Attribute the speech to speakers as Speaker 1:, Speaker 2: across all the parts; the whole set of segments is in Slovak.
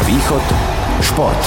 Speaker 1: Východ. Šport.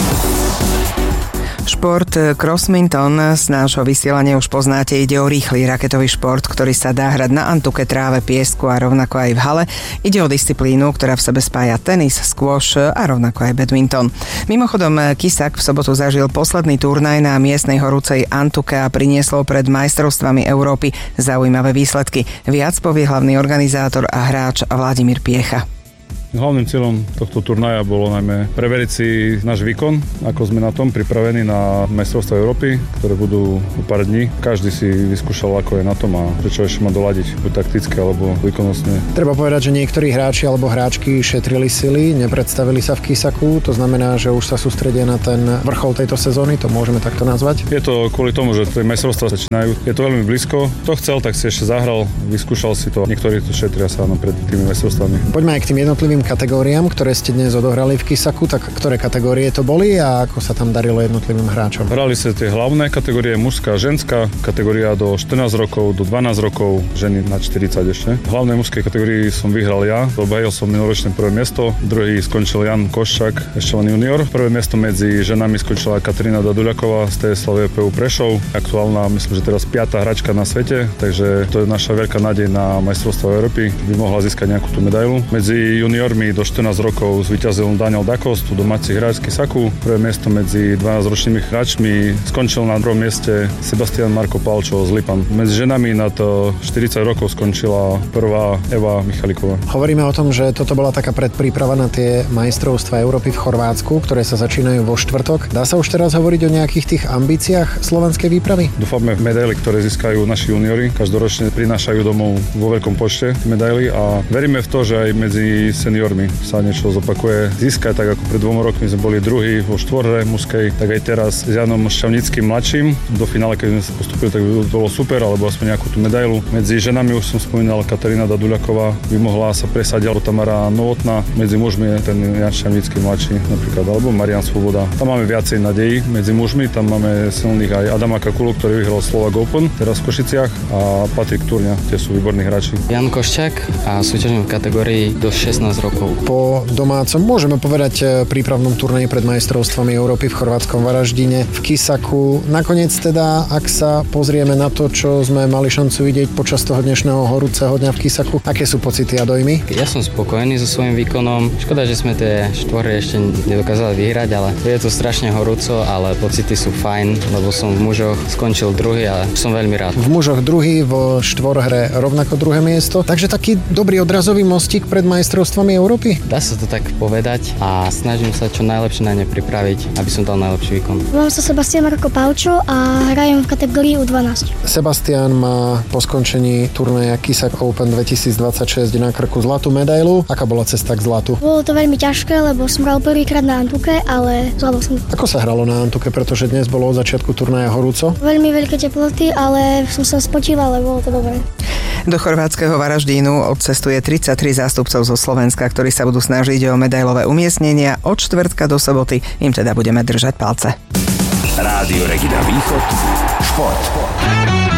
Speaker 2: Šport crossminton z nášho vysielania už poznáte. Ide o rýchly raketový šport, ktorý sa dá hrať na antuke, tráve, piesku a rovnako aj v hale. Ide o disciplínu, ktorá v sebe spája tenis, squash a rovnako aj badminton. Mimochodom, Kisak v sobotu zažil posledný turnaj na miestnej horúcej antuke a prinieslo pred majstrovstvami Európy zaujímavé výsledky. Viac povie hlavný organizátor a hráč Vladimír Piecha.
Speaker 3: Hlavným cieľom tohto turnaja bolo najmä preveriť si náš výkon, ako sme na tom pripravení na majstrovstvá Európy, ktoré budú o pár dní. Každý si vyskúšal, ako je na tom a prečo ešte má doladiť, buď takticky alebo výkonnostne.
Speaker 4: Treba povedať, že niektorí hráči alebo hráčky šetrili sily, nepredstavili sa v Kisaku, to znamená, že už sa sústredia na ten vrchol tejto sezóny, to môžeme takto nazvať.
Speaker 3: Je to kvôli tomu, že tie majstrovstvá začínajú. Je to veľmi blízko. Kto chcel, tak si ešte zahral, vyskúšal si to. Niektorí to šetria sa pred tými majstrovstvami.
Speaker 4: Poďme aj k tým jednotlivým kategóriám, ktoré ste dnes odohrali v Kisaku, tak ktoré kategórie to boli a ako sa tam darilo jednotlivým hráčom?
Speaker 3: Hrali sa tie hlavné kategórie mužská a ženská, kategória do 14 rokov, do 12 rokov, ženy na 40 ešte. V hlavnej mužskej kategórii som vyhral ja, obhajil som minuloročné prvé miesto, druhý skončil Jan Koščák, ešte len junior. Prvé miesto medzi ženami skončila Katarína Daduľaková z TSV PU Prešov, aktuálna, myslím, že teraz 5. hráčka na svete, takže to je naša veľká nádej na majstrovstvá Európy, by mohla získať nejakú tú medailu. Medzi juniormi do 14 rokov zvíťazil Daniel Dakos, tu domáci hráč z Kisaku. Prvé miesto medzi 12-ročnými hráčmi skončil na druhom mieste Sebastian Marko Palčo z Lipan. Medzi ženami na to 40 rokov skončila prvá Eva Michaliková.
Speaker 4: Hovoríme o tom, že toto bola taká predpríprava na tie majstrovstvá Európy v Chorvátsku, ktoré sa začínajú vo štvrtok. Dá sa už teraz hovoriť o nejakých tých ambíciách slovenskej výpravy?
Speaker 3: Dúfame v medaily, ktoré získajú naši juniori. Každoročne prinášajú domov vo veľkom počte medaily a veríme v to, že aj medzi seniormi sa niečo zopakuje. Získať, tak ako pred 2 rokmi sme boli druhí vo štvorhre mužskej, tak aj teraz s Janom Šťavnickým mladším. Do finále, keď sme sa postupili, tak by bolo super, alebo aspoň nejakú tú medailu. Medzi ženami už som spomínal Katarína Daduľaková, by mohla sa presadiť, alebo Tamara Novotná. Medzi mužmi je ten Jan Šťavnický mladší napríklad, alebo Marian Svoboda. Tam máme viacej nadejí medzi mužmi, tam máme silných aj Adama Kakulu, ktorý vyhral Slovak Open teraz v Košiciach, a Patrik Turňa, tie sú výborní hráči.
Speaker 5: Jan Koščák a súťažím v kategórii do 16 rokov.
Speaker 4: Po domácom, môžeme povedať, prípravnom turnaji pred majstrovstvami Európy v chorvátskom Varaždine, v Kisaku. Nakoniec teda, ak sa pozrieme na to, čo sme mali šancu vidieť počas toho dnešného horúceho dňa v Kisaku, aké sú pocity a dojmy?
Speaker 5: Ja som spokojný so svojím výkonom. Škoda, že sme tie štvory ešte nedokázali vyhrať, ale je to strašne horúco, ale pocity sú fajn, lebo som v mužoch skončil druhý a som veľmi rád.
Speaker 4: V mužoch druhý, vo štvorhre rovnako druhé miesto. Takže taký dobrý odrazový mostík pred majstrovstvami Európy?
Speaker 5: Dá sa to tak povedať a snažím sa čo najlepšie na ne pripraviť, aby som dal najlepší výkon.
Speaker 6: Volám sa Sebastian Marko Palčo a hrajem v kategórii U12.
Speaker 4: Sebastian má po skončení turnaja Kisak Open 2026 na krku zlatú medailu. Aká bola cesta k zlatu?
Speaker 6: Bolo to veľmi ťažké, lebo som hral prvýkrát na antuke, ale zvládol som.
Speaker 4: Ako sa hralo na antuke, pretože dnes bolo od začiatku turnaja horúco?
Speaker 6: Veľmi veľké teploty, ale som sa spočíval, ale bolo to dobré.
Speaker 2: Do chorvátskeho Varaždínu odcestuje 33 zástupcov zo Slovenska, ktorí sa budú snažiť o medailové umiestnenia. Od štvrtka do soboty im teda budeme držať palce.
Speaker 1: Rádio Regina Východ. Šport.